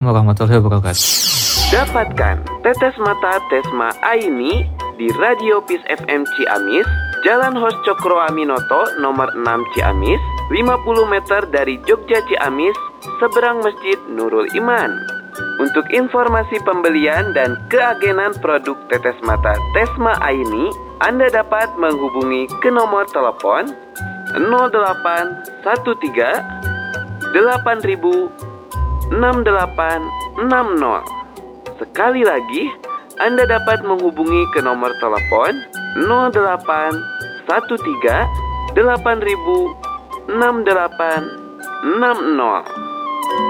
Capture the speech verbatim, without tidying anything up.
Warahmatullahi wabarakatuh. Dapatkan tetes mata Tesma Aini di Radio Peace F M Ciamis, Jalan Hos Cokro Aminoto nomor enam Ciamis, lima puluh meter dari Jogja Ciamis, seberang Masjid Nurul Iman. Untuk informasi pembelian dan keagenan produk tetes mata Tesma Aini, Anda dapat menghubungi ke nomor telepon nol delapan satu tiga delapan ribu enam delapan enam nol. Sekali lagi, Anda dapat menghubungi ke nomor telepon nol delapan satu tiga delapan ribu enam delapan enam nol.